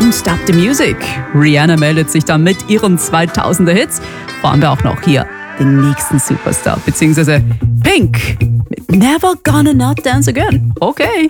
Don't Stop the Music. Rihanna meldet sich dann mit ihren 2000er Hits. Fahren wir auch noch hier den nächsten Superstar, beziehungsweise Pink mit Never Gonna Not Dance Again. Okay.